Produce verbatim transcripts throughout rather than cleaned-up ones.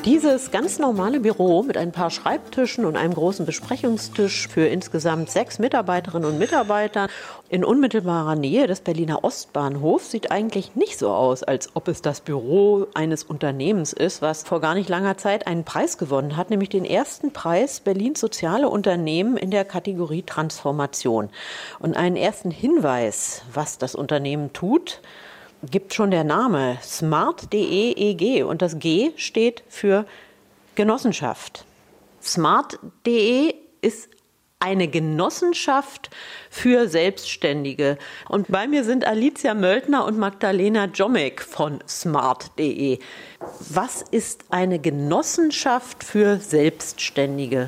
Dieses ganz normale Büro mit ein paar Schreibtischen und einem großen Besprechungstisch für insgesamt sechs Mitarbeiterinnen und Mitarbeiter in unmittelbarer Nähe des Berliner Ostbahnhofs sieht eigentlich nicht so aus, als ob es das Büro eines Unternehmens ist, was vor gar nicht langer Zeit einen Preis gewonnen hat, nämlich den ersten Preis Berlins Soziale Unternehmen in der Kategorie Transformation. Und einen ersten Hinweis, was das Unternehmen tut, gibt schon der Name smart punkt de E G und das G steht für Genossenschaft. smart punkt de ist eine Genossenschaft für Selbstständige. Und bei mir sind Alicia Möltner und Magdalena Jomek von smart punkt de. Was ist eine Genossenschaft für Selbstständige?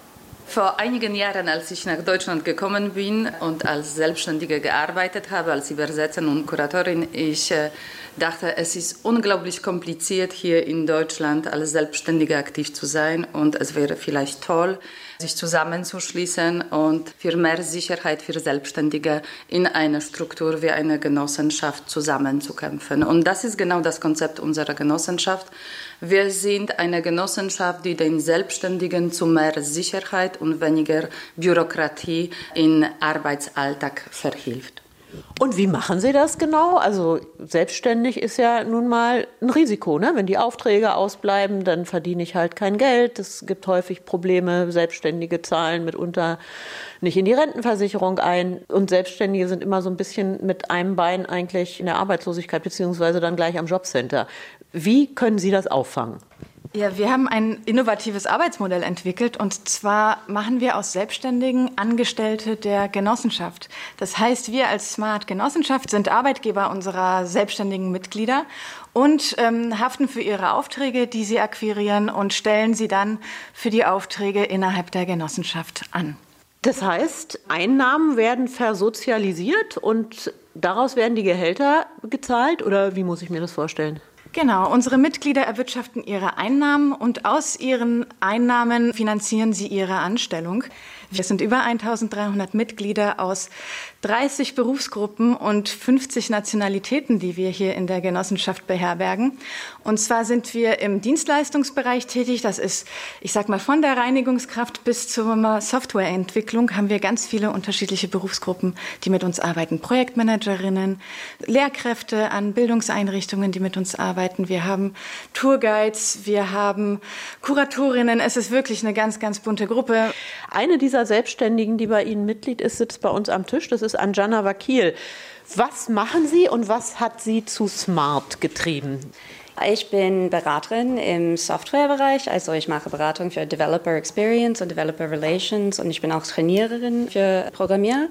Vor einigen Jahren, als ich nach Deutschland gekommen bin und als Selbstständige gearbeitet habe, als Übersetzerin und Kuratorin, ich äh, dachte, es ist unglaublich kompliziert, hier in Deutschland als Selbstständige aktiv zu sein. Und es wäre vielleicht toll, sich zusammenzuschließen und für mehr Sicherheit für Selbstständige in einer Struktur wie eine Genossenschaft zusammenzukämpfen. Und das ist genau das Konzept unserer Genossenschaft. Wir sind eine Genossenschaft, die den Selbstständigen zu mehr Sicherheit und weniger Bürokratie im Arbeitsalltag verhilft. Und wie machen Sie das genau? Also selbstständig ist ja nun mal ein Risiko, ne? Wenn die Aufträge ausbleiben, dann verdiene ich halt kein Geld. Es gibt häufig Probleme. Selbstständige zahlen mitunter nicht in die Rentenversicherung ein. Und Selbstständige sind immer so ein bisschen mit einem Bein eigentlich in der Arbeitslosigkeit beziehungsweise dann gleich am Jobcenter. Wie können Sie das auffangen? Ja, wir haben ein innovatives Arbeitsmodell entwickelt und zwar machen wir aus Selbstständigen Angestellte der Genossenschaft. Das heißt, wir als Smart Genossenschaft sind Arbeitgeber unserer selbstständigen Mitglieder und ähm, haften für ihre Aufträge, die sie akquirieren und stellen sie dann für die Aufträge innerhalb der Genossenschaft an. Das heißt, Einnahmen werden versozialisiert und daraus werden die Gehälter gezahlt oder wie muss ich mir das vorstellen? Genau, unsere Mitglieder erwirtschaften ihre Einnahmen und aus ihren Einnahmen finanzieren sie ihre Anstellung. Wir sind über eintausenddreihundert Mitglieder aus dreißig Berufsgruppen und fünfzig Nationalitäten, die wir hier in der Genossenschaft beherbergen. Und zwar sind wir im Dienstleistungsbereich tätig. Das ist, ich sag mal, von der Reinigungskraft bis zur Softwareentwicklung haben wir ganz viele unterschiedliche Berufsgruppen, die mit uns arbeiten. Projektmanagerinnen, Lehrkräfte an Bildungseinrichtungen, die mit uns arbeiten. Wir haben Tourguides, wir haben Kuratorinnen. Es ist wirklich eine ganz, ganz bunte Gruppe. Eine dieser Selbstständigen, die bei Ihnen Mitglied ist, sitzt bei uns am Tisch. Das ist Anjana Vakil. Was machen Sie und was hat Sie zu Smart getrieben? Ich bin Beraterin im Softwarebereich, also ich mache Beratung für Developer Experience und Developer Relations und ich bin auch Trainiererin für Programmierer.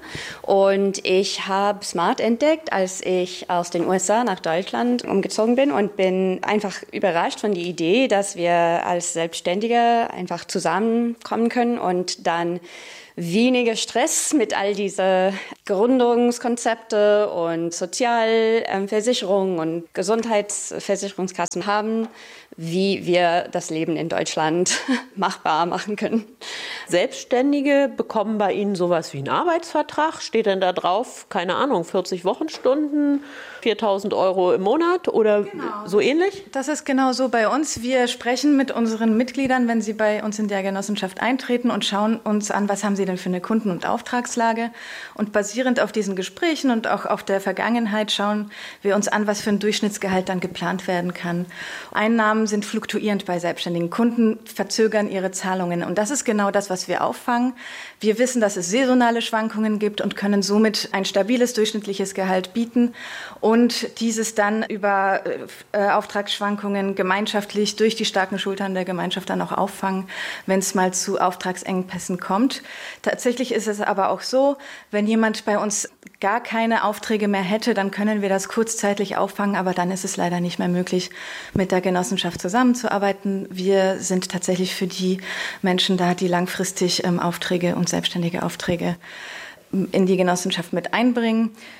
Und ich habe Smart entdeckt, als ich aus den U S A nach Deutschland umgezogen bin und bin einfach überrascht von der Idee, dass wir als Selbstständige einfach zusammenkommen können und dann weniger Stress mit all diese Gründungskonzepte und Sozialversicherung und Gesundheitsversicherungskassen haben, wie wir das Leben in Deutschland machbar machen können. Selbstständige bekommen bei Ihnen sowas wie einen Arbeitsvertrag. Steht denn da drauf, keine Ahnung, vierzig Wochenstunden, viertausend Euro im Monat oder genau, so ähnlich? Das ist genau so bei uns. Wir sprechen mit unseren Mitgliedern, wenn sie bei uns in der Genossenschaft eintreten und schauen uns an, was haben sie denn für eine Kunden- und Auftragslage. Und basierend auf diesen Gesprächen und auch auf der Vergangenheit schauen wir uns an, was für ein Durchschnittsgehalt dann geplant werden kann. Einnahmen sind fluktuierend bei Selbstständigen. Kunden verzögern ihre Zahlungen. Und das ist genau das, was wir auffangen. Wir wissen, dass es saisonale Schwankungen gibt und können somit ein stabiles durchschnittliches Gehalt bieten und dieses dann über äh, Auftragsschwankungen gemeinschaftlich durch die starken Schultern der Gemeinschaft dann auch auffangen, wenn es mal zu Auftragsengpässen kommt. Tatsächlich ist es aber auch so, wenn jemand bei uns gar keine Aufträge mehr hätte, dann können wir das kurzzeitig auffangen, aber dann ist es leider nicht mehr möglich, mit der Genossenschaft zusammenzuarbeiten. Wir sind tatsächlich für die Menschen da, die langfristig ähm, Aufträge und selbstständige Aufträge in die Genossenschaft mit einbringen.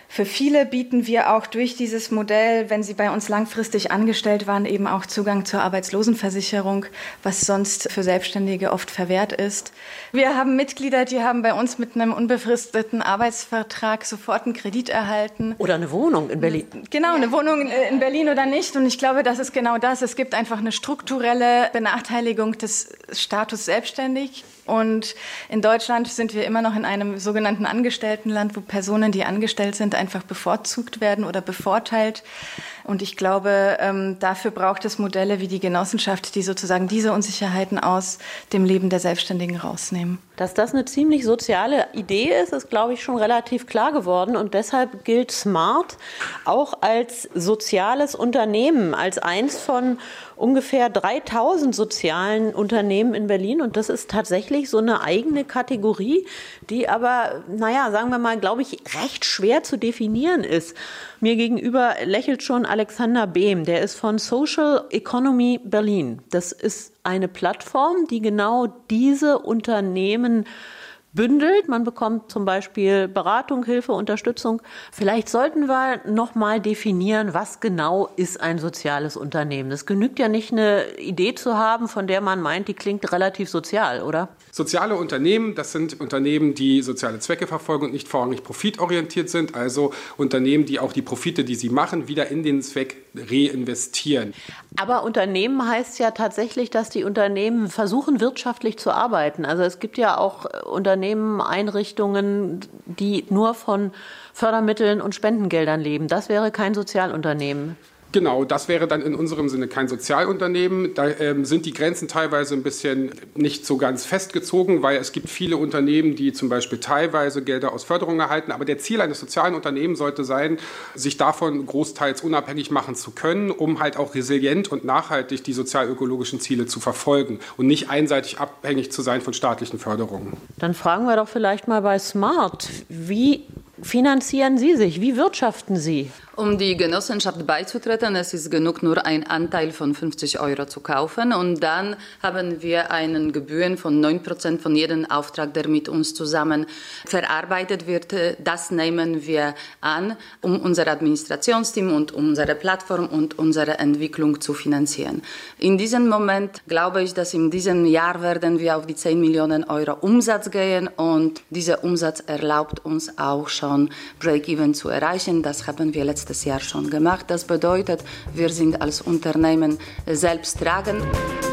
Für viele bieten wir auch durch dieses Modell, wenn sie bei uns langfristig angestellt waren, eben auch Zugang zur Arbeitslosenversicherung, was sonst für Selbstständige oft verwehrt ist. Wir haben Mitglieder, die haben bei uns mit einem unbefristeten Arbeitsvertrag sofort einen Kredit erhalten. Oder eine Wohnung in Berlin. Genau, eine Wohnung in Berlin oder nicht. Und ich glaube, das ist genau das. Es gibt einfach eine strukturelle Benachteiligung des Status selbstständig. Und in Deutschland sind wir immer noch in einem sogenannten Angestelltenland, wo Personen, die angestellt sind, einfach bevorzugt werden oder bevorteilt. Und ich glaube, ähm, dafür braucht es Modelle wie die Genossenschaft, die sozusagen diese Unsicherheiten aus dem Leben der Selbstständigen rausnehmen. Dass das eine ziemlich soziale Idee ist, ist, glaube ich, schon relativ klar geworden. Und deshalb gilt Smart auch als soziales Unternehmen, als eins von ungefähr dreitausend sozialen Unternehmen in Berlin. Und das ist tatsächlich so eine eigene Kategorie, die aber, naja, sagen wir mal, glaube ich, recht schwer zu definieren ist. Mir gegenüber lächelt schon Alexander Behm, der ist von Social Economy Berlin. Das ist eine Plattform, die genau diese Unternehmen bündelt. Man bekommt zum Beispiel Beratung, Hilfe, Unterstützung. Vielleicht sollten wir noch mal definieren, was genau ist ein soziales Unternehmen. Es genügt ja nicht, eine Idee zu haben, von der man meint, die klingt relativ sozial, oder? Soziale Unternehmen, das sind Unternehmen, die soziale Zwecke verfolgen und nicht vorrangig profitorientiert sind. Also Unternehmen, die auch die Profite, die sie machen, wieder in den Zweck reinvestieren. Aber Unternehmen heißt ja tatsächlich, dass die Unternehmen versuchen, wirtschaftlich zu arbeiten. Also es gibt ja auch Unternehmen, Einrichtungen, die nur von Fördermitteln und Spendengeldern leben. Das wäre kein Sozialunternehmen. Genau, das wäre dann in unserem Sinne kein Sozialunternehmen. Da ähm, sind die Grenzen teilweise ein bisschen nicht so ganz festgezogen, weil es gibt viele Unternehmen, die zum Beispiel teilweise Gelder aus Förderung erhalten. Aber der Ziel eines sozialen Unternehmens sollte sein, sich davon großteils unabhängig machen zu können, um halt auch resilient und nachhaltig die sozial-ökologischen Ziele zu verfolgen und nicht einseitig abhängig zu sein von staatlichen Förderungen. Dann fragen wir doch vielleicht mal bei Smart, wie finanzieren Sie sich? Wie wirtschaften Sie? Um die Genossenschaft beizutreten, es ist genug, nur einen Anteil von fünfzig Euro zu kaufen. Und dann haben wir einen Gebühren von neun Prozent von jedem Auftrag, der mit uns zusammen verarbeitet wird. Das nehmen wir an, um unser Administrationsteam und unsere Plattform und unsere Entwicklung zu finanzieren. In diesem Moment glaube ich, dass in diesem Jahr werden wir auf die zehn Millionen Euro Umsatz gehen. Und dieser Umsatz erlaubt uns auch schon, Break-Even zu erreichen. Das haben wir letztes Jahr schon gemacht. Das bedeutet, wir sind als Unternehmen selbsttragend.